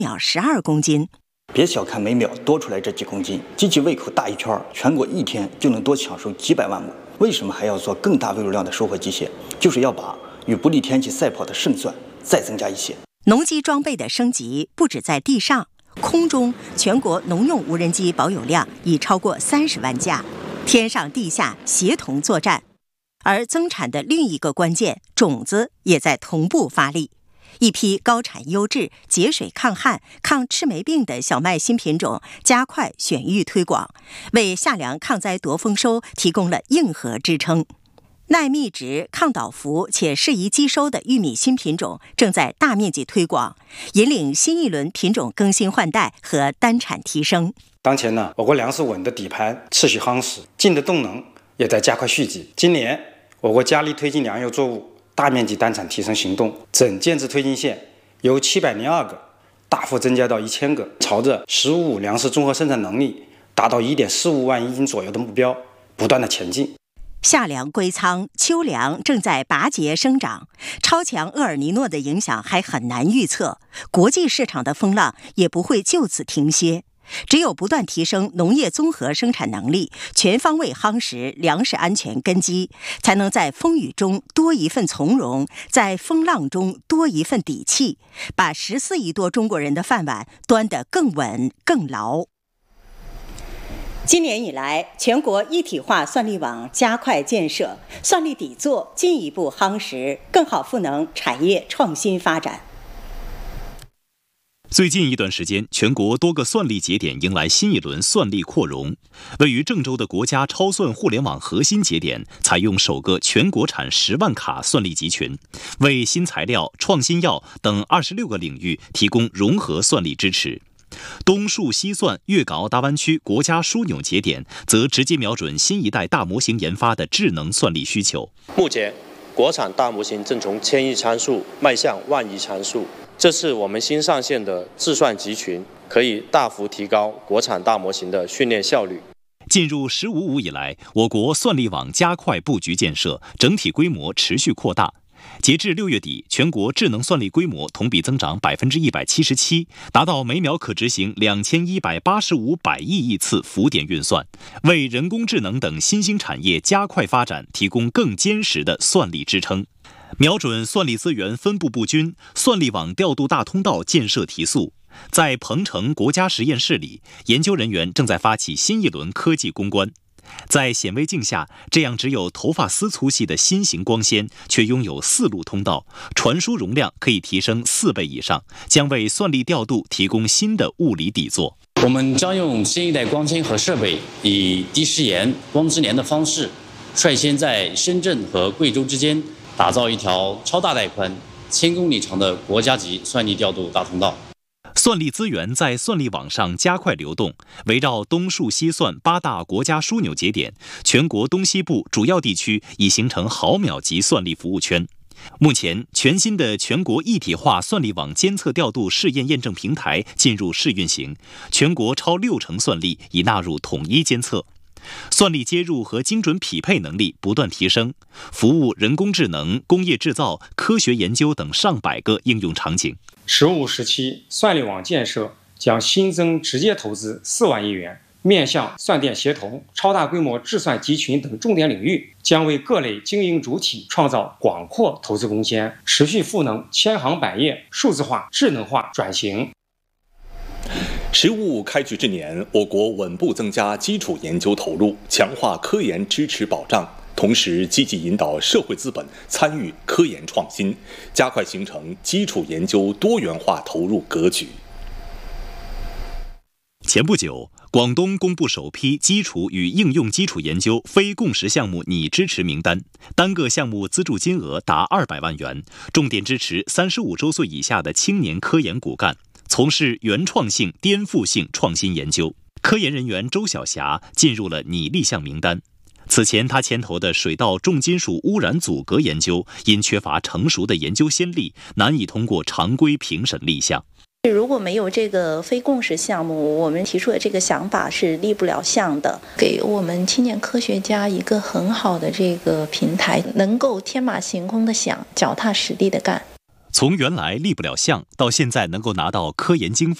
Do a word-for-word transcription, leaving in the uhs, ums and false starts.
秒十二公斤。 别小看每秒多出来这几公斤，机器胃口大一圈，全国一天就能多抢收几百万亩。为什么还要做更大胃容量的收获机械？就是要把与不利天气赛跑的胜算再增加一些。 农机装备的升级不止在地上，空中全国农用无人机保有量已超过三十万架，天上地下协同作战。而增产的另一个关键，种子也在同步发力。一批高产优质、节水抗旱、抗赤霉病的小麦新品种加快选育推广，为夏粮抗灾夺丰收提供了硬核支撑。耐密植、抗倒伏且适宜机收的玉米新品种正在大面积推广，引领新一轮品种更新换代和单产提升。 当前呢，我国粮食稳的底盘持续夯实，进的动能也在加快蓄积。今年，我国加力推进粮油作物大面积单产提升行动，整建制推进线由七百零二个大幅增加到一千个，朝着“十五五”粮食综合生产能力达到一点四五万亿斤左右的目标不断的前进。 夏粮归仓，秋粮正在拔节生长，超强厄尔尼诺的影响还很难预测，国际市场的风浪也不会就此停歇。只有不断提升农业综合生产能力，全方位夯实粮食安全根基，才能在风雨中多一份从容，在风浪中多一份底气，把十四亿多中国人的饭碗端得更稳更牢。今年以来，全国一体化算力网加快建设，算力底座进一步夯实，更好赋能产业创新发展。 最近一段时间，全国多个算力节点迎来新一轮算力扩容。位于郑州的国家超算互联网核心节点，采用首个全国产十万卡算力集群，为新材料、创新药等二十六个领域提供融合算力支持。东数西算粤港澳大湾区国家枢纽节点则直接瞄准新一代大模型研发的智能算力需求。 目前，国产大模型正从千亿参数迈向万亿参数。这次我们新上线的智算集群，可以大幅提高国产大模型的训练效率。 进入“十五五”以来，我国算力网加快布局建设，整体规模持续扩大。截至六月底，全国智能算力规模同比增长百分之一百七十七，达到每秒可执行两千一百八十五百亿亿次浮点运算，为人工智能等新兴产业加快发展提供更坚实的算力支撑。瞄准算力资源分布不均，算力网调度大通道建设提速。在鹏城国家实验室里，研究人员正在发起新一轮科技攻关。在显微镜下，这样只有头发丝粗细的新型光纤，却拥有四路通道，传输容量可以提升四倍以上，将为算力调度提供新的物理底座。 我们将用新一代光纤和设备，以低时延、光之年的方式，率先在深圳和贵州之间打造一条超大带宽、千公里长的国家级算力调度大通道。 算力资源在算力网上加快流动，围绕东数西算八大国家枢纽节点，全国东西部主要地区已形成毫秒级算力服务圈。目前，全新的全国一体化算力网监测调度试验验证平台进入试运行，全国超六成算力已纳入统一监测。算力接入和精准匹配能力不断提升，服务人工智能、工业制造、科学研究等上百个应用场景。 十五时期算力网建设将新增直接投资四万亿元，面向算电协同、超大规模智算集群等重点领域，将为各类经营主体创造广阔投资空间，持续赋能千行百业数字化、智能化转型。 十五五开局之年，我国稳步增加基础研究投入，强化科研支持保障，同时积极引导社会资本参与科研创新，加快形成基础研究多元化投入格局。 前不久，广东公布首批基础与应用基础研究非共识项目拟支持名单，单个项目资助金额达二百万元，重点支持三十五周岁以下的青年科研骨干，从事原创性、颠覆性创新研究。科研人员周晓霞进入了拟立项名单。此前，他牵头的水稻重金属污染阻隔研究，因缺乏成熟的研究先例，难以通过常规评审立项。 如果没有这个非共识项目，我们提出的这个想法是立不了项的，给我们青年科学家一个很好的这个平台，能够天马行空的想，脚踏实地的干。 从原来立不了项到现在能够拿到科研经费。